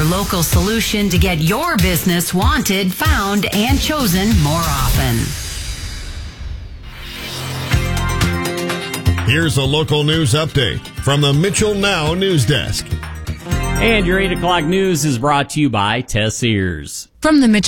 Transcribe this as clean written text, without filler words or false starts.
your local solution to get your business wanted, found, and chosen more often. Here's a local news update from the Mitchell Now News Desk. And your 8 o'clock news is brought to you by Tess Sears. From the Mitchell